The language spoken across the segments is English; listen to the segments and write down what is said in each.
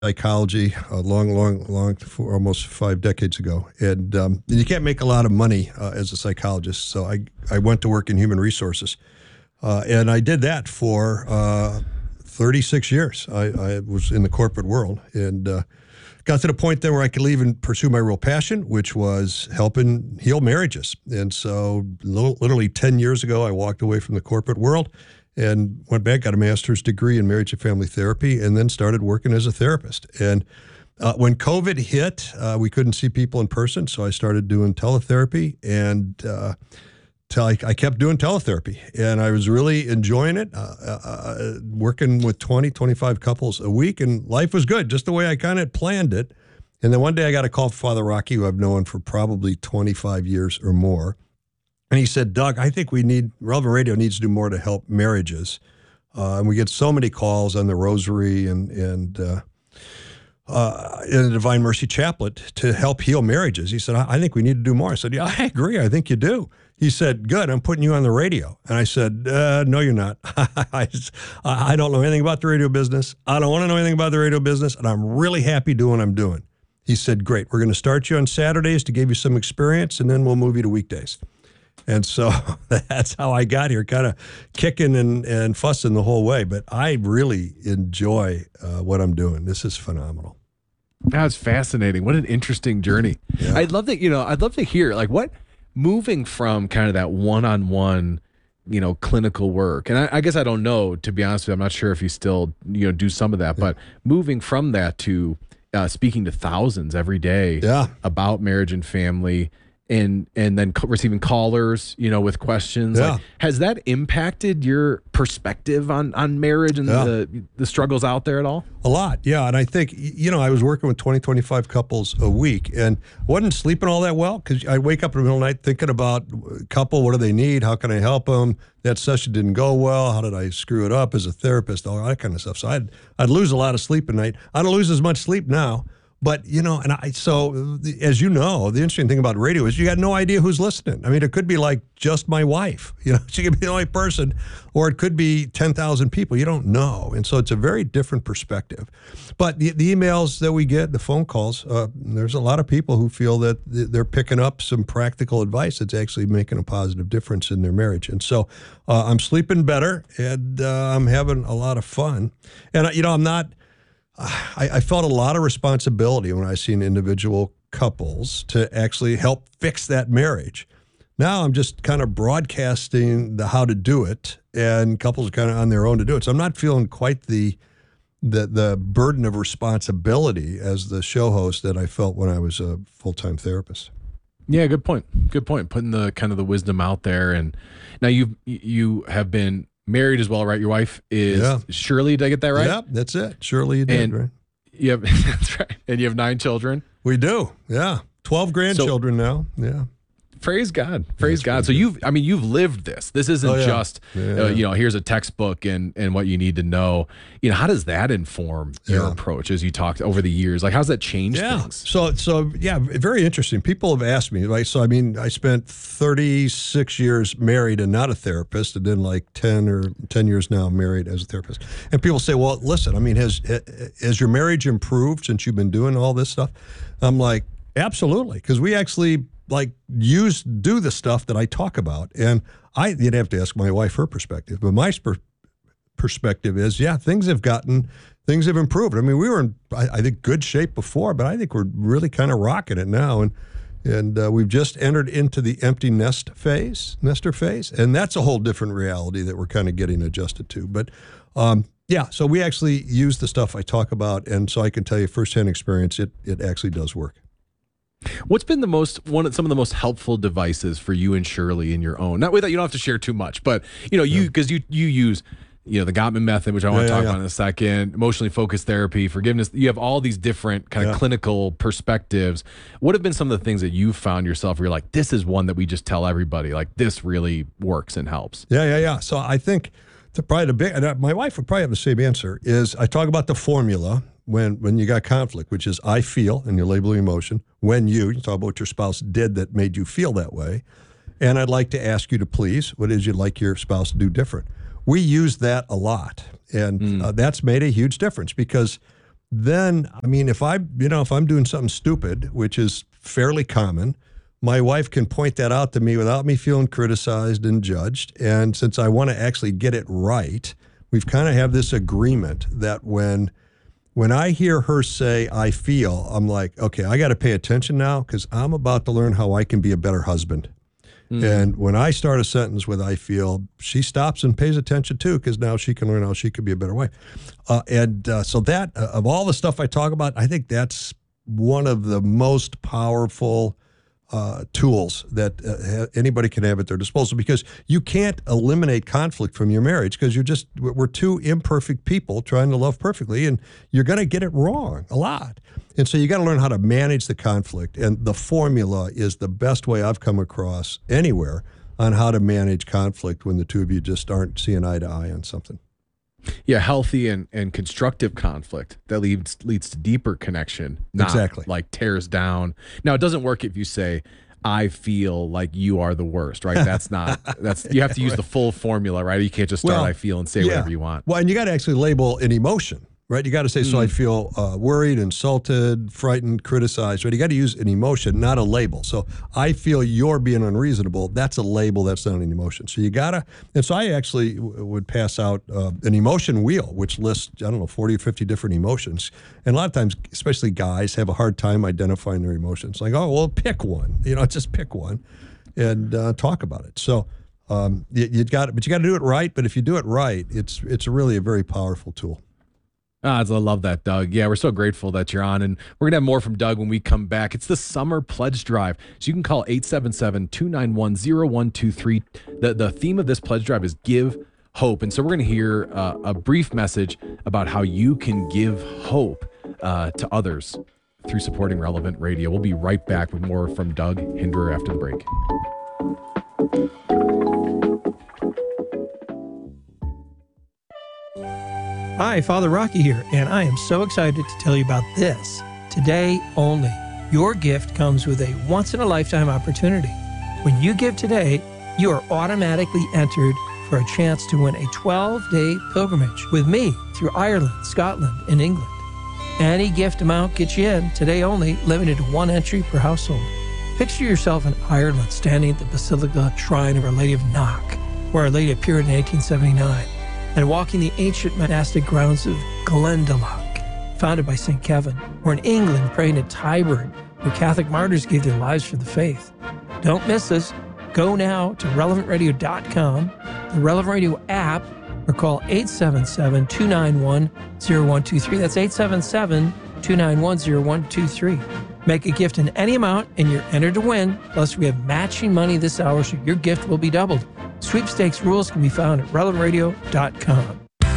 psychology long, for almost 5 decades ago. And you can't make a lot of money as a psychologist. So I went to work in human resources. And I did that for 36 years. I was in the corporate world and got to the point there where I could leave and pursue my real passion, which was helping heal marriages. And so literally 10 years ago, I walked away from the corporate world and went back, got a master's degree in marriage and family therapy, and then started working as a therapist. And when COVID hit, we couldn't see people in person, so I started doing teletherapy, and I kept doing teletherapy, and I was really enjoying it, working with 20, 25 couples a week, and life was good, just the way I kind of planned it. And then one day I got a call from Father Rocky, who I've known for probably 25 years or more. And he said, Doug, I think Relevant Radio needs to do more to help marriages. And we get so many calls on the Rosary and in the Divine Mercy Chaplet to help heal marriages. He said, I think we need to do more. I said, yeah, I agree. I think you do. He said, good, I'm putting you on the radio. And I said, no, you're not. I don't know anything about the radio business. I don't want to know anything about the radio business. And I'm really happy doing what I'm doing. He said, great, we're going to start you on Saturdays to give you some experience, and then we'll move you to weekdays. And so that's how I got here, kind of kicking and fussing the whole way. But I really enjoy what I'm doing. This is phenomenal. That's fascinating. What an interesting journey. Yeah. I'd love to hear, like, what moving from kind of that one-on-one, clinical work. And I guess I don't know, to be honest with you, I'm not sure if you still, do some of that, but moving from that to speaking to thousands every day about marriage and family, and then receiving callers, with questions. Yeah. Like, has that impacted your perspective on marriage and the struggles out there at all? A lot, yeah. And I think, I was working with 20, 25 couples a week and wasn't sleeping all that well because I wake up in the middle of the night thinking about couple, what do they need? How can I help them? That session didn't go well. How did I screw it up as a therapist? All that kind of stuff. So I'd lose a lot of sleep at night. I don't lose as much sleep now. But, so as you know, the interesting thing about radio is you got no idea who's listening. I mean, it could be like just my wife, she could be the only person, or it could be 10,000 people. You don't know. And so it's a very different perspective. But the emails that we get, the phone calls, there's a lot of people who feel that they're picking up some practical advice that's actually making a positive difference in their marriage. And so I'm sleeping better and I'm having a lot of fun. And, I'm not... I felt a lot of responsibility when I seen individual couples to actually help fix that marriage. Now I'm just kind of broadcasting the how to do it, and couples are kind of on their own to do it. So I'm not feeling quite the burden of responsibility as the show host that I felt when I was a full-time therapist. Yeah, good point. Good point. Putting the kind of the wisdom out there. And now you have been married as well, right? Your wife is Shirley. Did I get that right? Yeah, that's it. Shirley, you did, right? You have, that's right. And you have 9 children? We do, yeah. 12 grandchildren now, yeah. Praise God. Praise God. So you've lived this. This isn't just, here's a textbook and what you need to know. How does that inform your approach as you talked over the years? Like, how's that changed things? So very interesting. People have asked me, like, I spent 36 years married and not a therapist, and then like 10 years now married as a therapist. And people say, well, listen, has your marriage improved since you've been doing all this stuff? I'm like, absolutely. Because we actually do the stuff that I talk about. And you'd have to ask my wife her perspective, but my perspective is, things have improved. I mean, we were in, I think, good shape before, but I think we're really kind of rocking it now. And we've just entered into the empty nester phase. And that's a whole different reality that we're kind of getting adjusted to. But so we actually use the stuff I talk about. And so I can tell you firsthand experience, it actually does work. What's been some of the most helpful devices for you and Shirley in your own? Not with that, you don't have to share too much, but because you use the Gottman method, which I want to talk about in a second, emotionally focused therapy, forgiveness. You have all these different kind of clinical perspectives. What have been some of the things that you've found yourself where you're like, this is one that we just tell everybody, like, this really works and helps? Yeah. So I think my wife would probably have the same answer, is I talk about the formula when you got conflict, which is I feel, and you label emotion, when you talk about what your spouse did that made you feel that way. And I'd like to ask you to please, what is you'd like your spouse to do different? We use that a lot. And that's made a huge difference because then, I mean, if I'm doing something stupid, which is fairly common, my wife can point that out to me without me feeling criticized and judged. And since I want to actually get it right, we've kind of have this agreement that when I hear her say, I feel, I'm like, okay, I got to pay attention now because I'm about to learn how I can be a better husband. And when I start a sentence with I feel, she stops and pays attention too, because now she can learn how she could be a better wife. So that, of all the stuff I talk about, I think that's one of the most powerful tools that anybody can have at their disposal, because you can't eliminate conflict from your marriage because we're two imperfect people trying to love perfectly, and you're going to get it wrong a lot. And so you got to learn how to manage the conflict. And the formula is the best way I've come across anywhere on how to manage conflict when the two of you just aren't seeing eye to eye on something. Yeah, healthy and constructive conflict that leads to deeper connection, not Exactly. like tears down. Now, it doesn't work if you say, I feel like you are the worst, right? You have to use the full formula, right? You can't just start I feel and say whatever you want. Well, and you got to actually label an emotion, right? You got to say, so I feel worried, insulted, frightened, criticized, right? You got to use an emotion, not a label. So I feel you're being unreasonable. That's a label. That's not an emotion. So you got to, and so I actually would pass out an emotion wheel, which lists, 40 or 50 different emotions. And a lot of times, especially guys, have a hard time identifying their emotions. Like, oh, well, pick one, just pick one and talk about it. So you got to do it right. But if you do it right, it's really a very powerful tool. I love that, Doug. Yeah, we're so grateful that you're on, and we're going to have more from Doug when we come back. It's the Summer Pledge Drive, so you can call 877-291-0123. The theme of this pledge drive is Give Hope, and so we're going to hear a brief message about how you can give hope to others through supporting Relevant Radio. We'll be right back with more from Doug Hinderer after the break. Hi, Father Rocky here, and I am so excited to tell you about this. Today only, your gift comes with a once-in-a-lifetime opportunity. When you give today, you are automatically entered for a chance to win a 12-day pilgrimage with me through Ireland, Scotland, and England. Any gift amount gets you in, today only, limited to one entry per household. Picture yourself in Ireland standing at the Basilica Shrine of Our Lady of Knock, where Our Lady appeared in 1879. And walking the ancient monastic grounds of Glendalough, founded by St. Kevin, or in England praying at Tyburn, where Catholic martyrs gave their lives for the faith. Don't miss this. Go now to relevantradio.com, the Relevant Radio app, or call 877-291-0123. That's 877-291-0123. Make a gift in any amount and you're entered to win. Plus, we have matching money this hour, so your gift will be doubled. Sweepstakes rules can be found at relevantradio.com.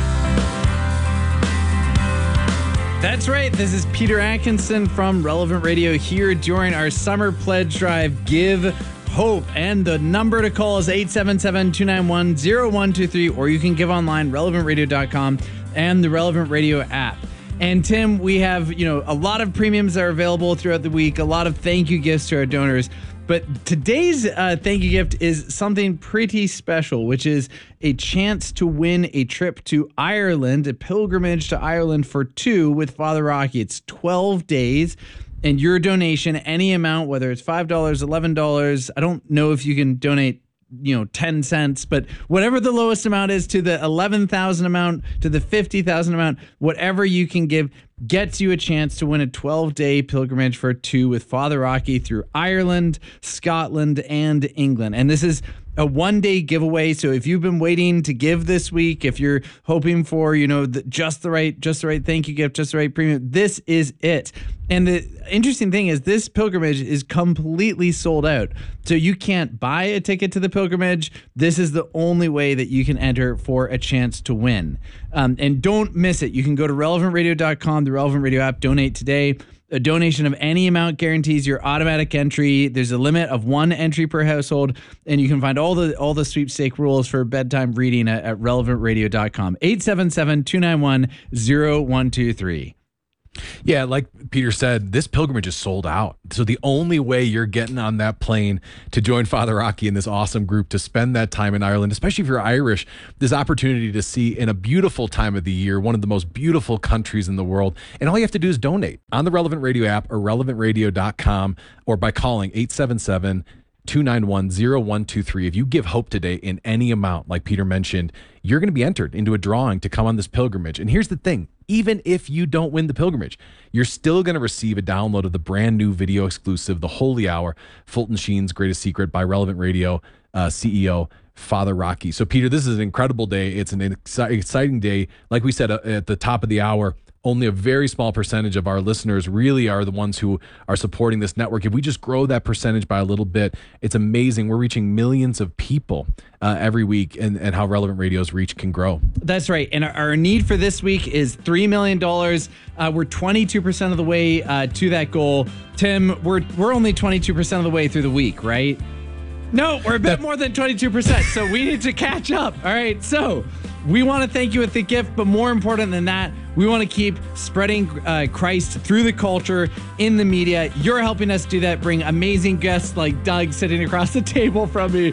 That's right. This is Peter Atkinson from Relevant Radio here during our Summer Pledge Drive Give Hope. And the number to call is 877-291-0123, or you can give online, relevantradio.com, and the Relevant Radio app. And Tim, we have, a lot of premiums that are available throughout the week, a lot of thank you gifts to our donors. But today's thank you gift is something pretty special, which is a chance to win a trip to Ireland, a pilgrimage to Ireland for two with Father Rocky. It's 12 days, and your donation, any amount, whether it's $5, $11, I don't know if you can donate 10 cents, but whatever the lowest amount is, to the 11,000 amount, to the 50,000 amount, whatever you can give gets you a chance to win a 12-day pilgrimage for two with Father Rocky through Ireland, Scotland, and England. And this is a one-day giveaway. So if you've been waiting to give this week, if you're hoping for, just the right thank you gift, just the right premium, this is it. And the interesting thing is this pilgrimage is completely sold out. So you can't buy a ticket to the pilgrimage. This is the only way that you can enter for a chance to win. And don't miss it. You can go to relevantradio.com, the Relevant Radio app, donate today. A donation of any amount guarantees your automatic entry. There's a limit of one entry per household, and you can find all the sweepstake rules for bedtime reading at relevantradio.com. 877-291-0123. Yeah, like Peter said, this pilgrimage is sold out. So the only way you're getting on that plane to join Father Rocky and this awesome group to spend that time in Ireland, especially if you're Irish, this opportunity to see in a beautiful time of the year, one of the most beautiful countries in the world. And all you have to do is donate on the Relevant Radio app or relevantradio.com or by calling 877-291-0123. If you give hope today in any amount, like Peter mentioned, you're going to be entered into a drawing to come on this pilgrimage. And here's the thing. Even if you don't win the pilgrimage, you're still going to receive a download of the brand new video exclusive, The Holy Hour, Fulton Sheen's Greatest Secret by Relevant Radio CEO, Father Rocky. So, Peter, this is an incredible day. It's an exciting day. Like we said at the top of the hour, only a very small percentage of our listeners really are the ones who are supporting this network. If we just grow that percentage by a little bit, it's amazing. We're reaching millions of people every week, and how Relevant Radio's reach can grow. That's right. And our need for this week is $3 million. We're 22% of the way to that goal. Tim, we're only 22% of the way through the week, right? No, we're a bit more than 22%. So we need to catch up. All right. So we want to thank you with the gift, but more important than that, we want to keep spreading Christ through the culture, in the media. You're helping us do that. Bring amazing guests like Doug sitting across the table from me.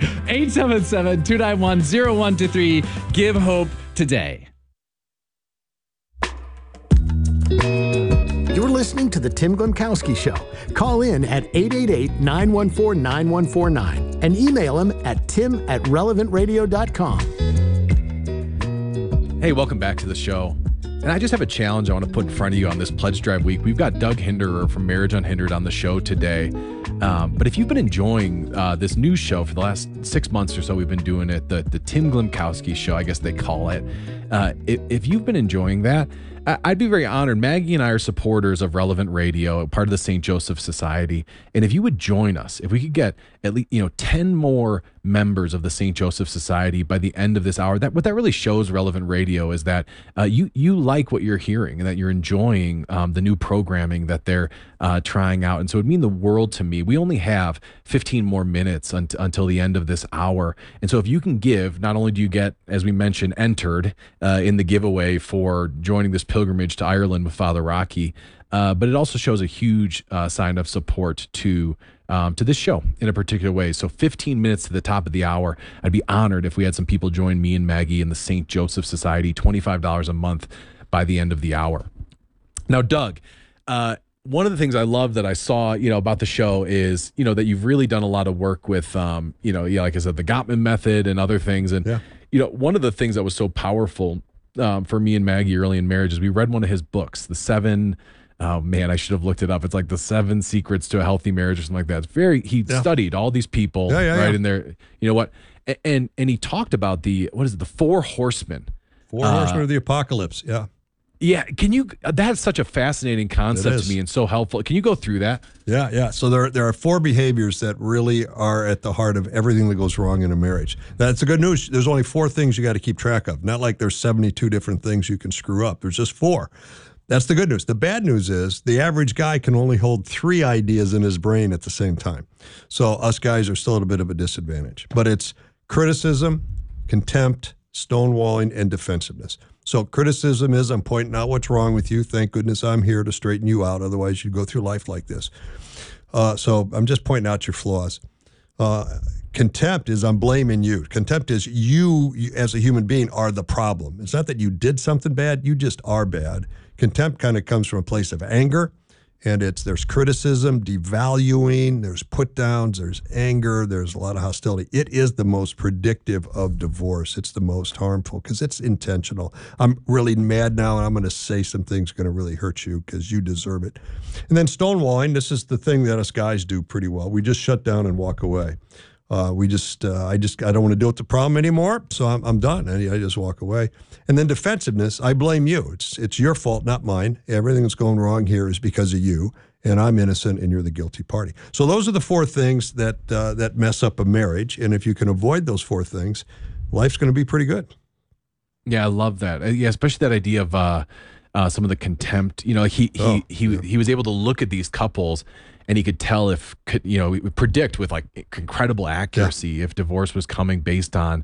877-291-0123. Give hope today. You're listening to The Tim Glemkowski Show. Call in at 888-914-9149 and email him at tim@relevantradio.com. Hey, welcome back to the show. And I just have a challenge I want to put in front of you on this Pledge Drive week. We've got Doug Hinderer from Marriage Unhindered on the show today. But if you've been enjoying this news show for the last 6 months or so, we've been doing it, the Tim Glemkowski Show, I guess they call it. If you've been enjoying that, I'd be very honored. Maggie and I are supporters of Relevant Radio, part of the St. Joseph Society. And if you would join us, if we could get at least 10 more members of the St. Joseph Society by the end of this hour, what that really shows Relevant Radio is that you like what you're hearing and that you're enjoying the new programming that they're trying out. And so it would mean the world to me. We only have 15 more minutes until the end of this hour. And so if you can give, not only do you get, as we mentioned, entered in the giveaway for joining this pilgrimage to Ireland with Father Rocky, but it also shows a huge sign of support to this show in a particular way. So 15 minutes to the top of the hour, I'd be honored if we had some people join me and Maggie in the St. Joseph Society, $25 a month by the end of the hour. Now, Doug, one of the things I love that I saw, about the show is, that you've really done a lot of work with, like I said, the Gottman method and other things. And, one of the things that was so powerful for me and Maggie early in marriage is we read one of his books, The Seven. Oh man, I should have looked it up. It's like The 7 Secrets to a Healthy Marriage or something like that. It's he studied all these people, right? And they're, and he talked about the 4 horsemen. 4 horsemen of the apocalypse. Yeah. Yeah. That's such a fascinating concept to me and so helpful. Can you go through that? Yeah. So there are 4 behaviors that really are at the heart of everything that goes wrong in a marriage. That's the good news. There's only 4 things you got to keep track of. Not like there's 72 different things you can screw up. There's just 4. That's the good news. The bad news is the average guy can only hold 3 ideas in his brain at the same time. So us guys are still at a bit of a disadvantage. But it's criticism, contempt, stonewalling, and defensiveness. So criticism is I'm pointing out what's wrong with you. Thank goodness I'm here to straighten you out. Otherwise, you'd go through life like this. So I'm just pointing out your flaws. Contempt is I'm blaming you. Contempt is you as a human being are the problem. It's not that you did something bad. You just are bad. Contempt kind of comes from a place of anger, and there's criticism, devaluing, there's put downs, there's anger, there's a lot of hostility. It is the most predictive of divorce. It's the most harmful because it's intentional. I'm really mad now, and I'm going to say some things going to really hurt you because you deserve it. And then stonewalling, this is the thing that us guys do pretty well. We just shut down and walk away. I don't want to deal with the problem anymore, so I'm done. I just walk away. And then defensiveness, I blame you. It's your fault, not mine. Everything that's going wrong here is because of you, and I'm innocent, and you're the guilty party. So those are the 4 things that mess up a marriage, and if you can avoid those 4 things, life's going to be pretty good. Yeah, I love that. Yeah, especially that idea of some of the contempt. He was able to look at these couples. And he could tell predict with like incredible accuracy if divorce was coming based on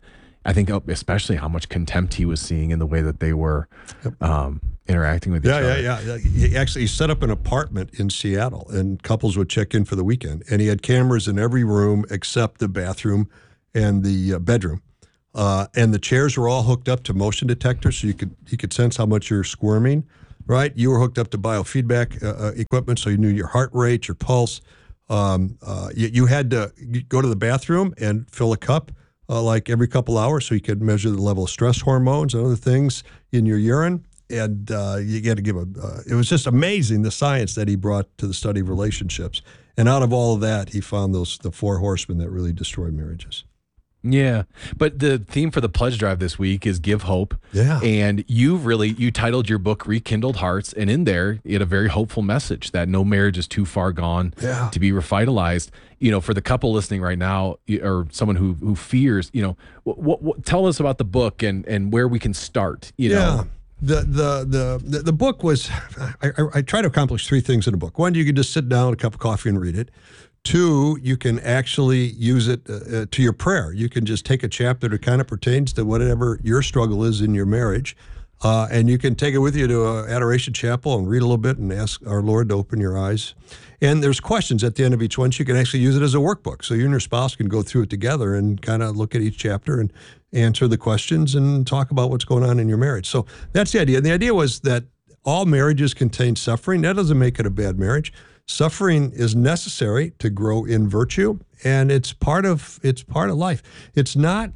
I think especially how much contempt he was seeing in the way that they were interacting with each other. Yeah. He set up an apartment in Seattle, and couples would check in for the weekend. And he had cameras in every room except the bathroom and the bedroom. And the chairs were all hooked up to motion detectors, so he could sense how much you're squirming, right? You were hooked up to biofeedback equipment, so you knew your heart rate, your pulse. You had to go to the bathroom and fill a cup like every couple hours, so you could measure the level of stress hormones and other things in your urine. And you got to give it was just amazing, the science that he brought to the study of relationships. And out of all of that, he found the 4 horsemen that really destroy marriages. Yeah. But the theme for the pledge drive this week is give hope. Yeah. And you titled your book Rekindled Hearts. And in there, you had a very hopeful message that no marriage is too far gone to be revitalized. For the couple listening right now, or someone who fears, what tell us about the book and where we can start, know? The book was, I try to accomplish 3 things in a book. 1, you could just sit down, a cup of coffee, and read it. 2, you can actually use it to your prayer. You can just take a chapter that kind of pertains to whatever your struggle is in your marriage, and you can take it with you to an adoration chapel and read a little bit and ask our Lord to open your eyes. And there's questions at the end of each one. So you can actually use it as a workbook. So you and your spouse can go through it together and kind of look at each chapter and answer the questions and talk about what's going on in your marriage. So that's the idea. And the idea was that all marriages contain suffering. That doesn't make it a bad marriage. Suffering is necessary to grow in virtue, and it's part of life. It's not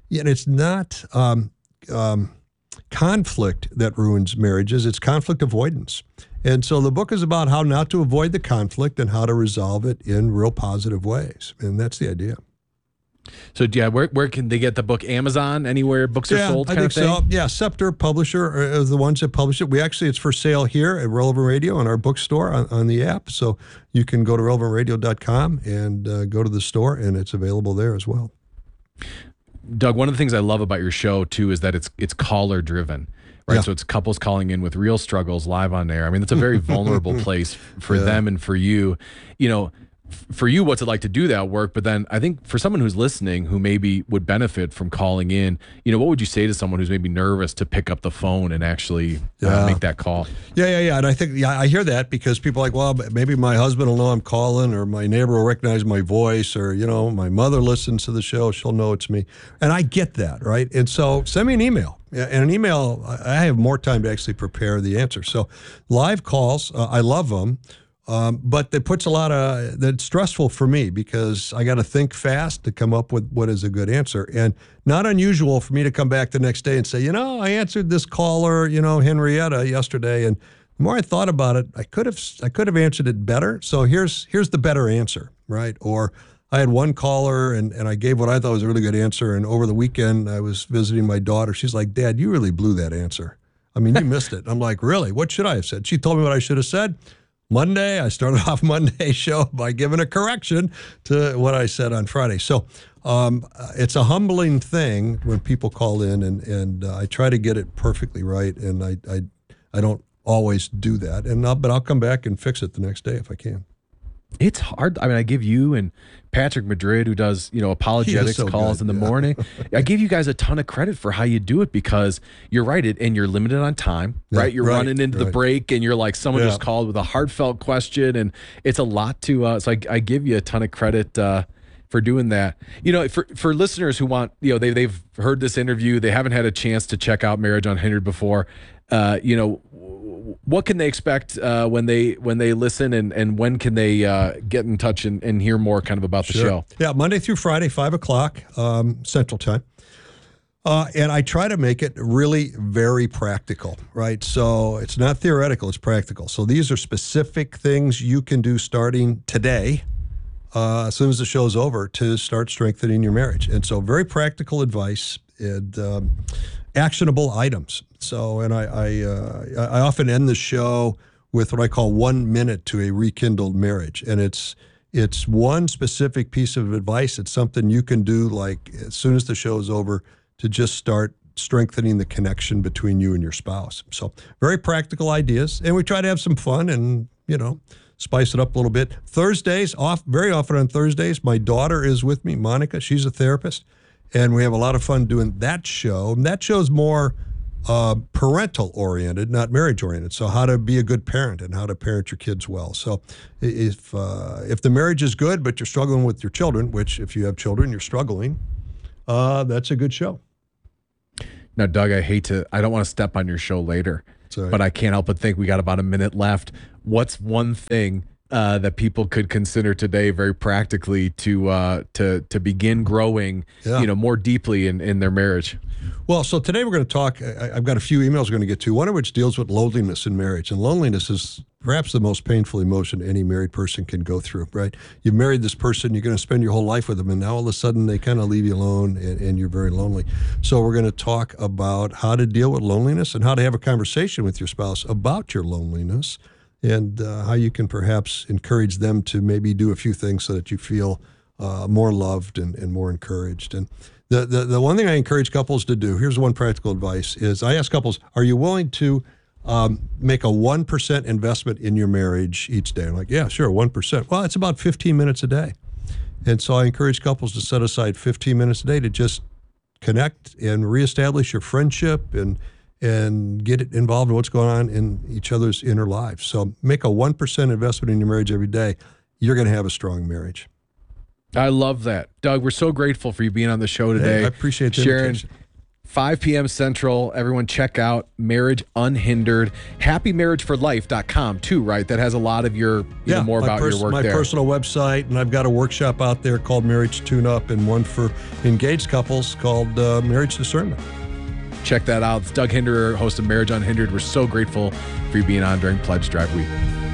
conflict that ruins marriages. It's conflict avoidance. And so the book is about how not to avoid the conflict and how to resolve it in real positive ways. And that's the idea. So where can they get the book? Amazon, anywhere books are sold? I think so. Yeah, Scepter Publisher are the ones that publish it. It's for sale here at Relevant Radio in our bookstore on the app. So you can go to relevantradio.com and go to the store, and it's available there as well. Doug, one of the things I love about your show too is that it's caller driven. Right. Yeah. So it's couples calling in with real struggles live on air. I mean, it's a very vulnerable place for them and for you. For you, what's it like to do that work? But then I think for someone who's listening who maybe would benefit from calling in, what would you say to someone who's maybe nervous to pick up the phone and actually make that call? Yeah. And I think, I hear that because people are like, well, maybe my husband will know I'm calling, or my neighbor will recognize my voice, or, my mother listens to the show, she'll know it's me. And I get that, right? And so send me an email. And an email, I have more time to actually prepare the answer. So live calls, I love them. But it puts that's stressful for me because I got to think fast to come up with what is a good answer. And not unusual for me to come back the next day and say, I answered this caller, Henrietta yesterday. And the more I thought about it, I could have answered it better. So here's the better answer, right? Or I had one caller and I gave what I thought was a really good answer. And over the weekend, I was visiting my daughter. She's like, Dad, you really blew that answer. I mean, you missed it. I'm like, really? What should I have said? She told me what I should have said. Monday, I started off Monday's show by giving a correction to what I said on Friday. So it's a humbling thing when people call in, and I try to get it perfectly right, and I don't always do that. But I'll come back and fix it the next day if I can. It's hard. I mean, I give you and Patrick Madrid, who does, apologetics calls in the morning. I give you guys a ton of credit for how you do it because you're right. And you're limited on time, right? You're running into the break and you're like, someone just called with a heartfelt question, and it's a lot to, so I give you a ton of credit, for doing that. For listeners who want, they've heard this interview, they haven't had a chance to check out Marriage Unhindered before, what can they expect when they listen, and when can they get in touch and hear more kind of about the show? Yeah, Monday through Friday, 5:00 Central Time. And I try to make it really very practical, right? So it's not theoretical, it's practical. So these are specific things you can do starting today, as soon as the show's over, to start strengthening your marriage. And so very practical advice and actionable items. So, and I often end the show with what I call 1 minute to a rekindled marriage. And it's one specific piece of advice. It's something you can do like as soon as the show is over to just start strengthening the connection between you and your spouse. So very practical ideas. And we try to have some fun and, spice it up a little bit. Thursdays, very often on Thursdays, my daughter is with me, Monica. She's a therapist. And we have a lot of fun doing that show. And that show's more parental oriented, not marriage oriented. So how to be a good parent and how to parent your kids well. So if the marriage is good, but you're struggling with your children, which if you have children, you're struggling, that's a good show. Now, Doug, I don't want to step on your show later, but I can't help but think we got about a minute left. What's one thing that people could consider today, very practically, to begin growing, more deeply in their marriage? Well, so today we're going to talk. I've got a few emails we're going to get to. One of which deals with loneliness in marriage, and loneliness is perhaps the most painful emotion any married person can go through. Right? You've married this person, you're going to spend your whole life with them, and now all of a sudden they kind of leave you alone, and you're very lonely. So we're going to talk about how to deal with loneliness and how to have a conversation with your spouse about your loneliness. And how you can perhaps encourage them to maybe do a few things so that you feel more loved and more encouraged. And the one thing I encourage couples to do, here's one practical advice, is I ask couples, are you willing to make a 1% investment in your marriage each day? I'm like, yeah, sure, 1%. Well, it's about 15 minutes a day. And so I encourage couples to set aside 15 minutes a day to just connect and reestablish your friendship and get involved in what's going on in each other's inner lives. So make a 1% investment in your marriage every day. You're going to have a strong marriage. I love that. Doug, we're so grateful for you being on the show today. Hey, I appreciate the invitation. 5 p.m. Central. Everyone check out Marriage Unhindered. HappyMarriageForLife.com too, right? That has a lot of your, more about your work there. My personal website, and I've got a workshop out there called Marriage Tune-Up and one for engaged couples called Marriage Discernment. Check that out. It's Doug Hinderer, host of Marriage Unhindered. We're so grateful for you being on during Pledge Drive Week.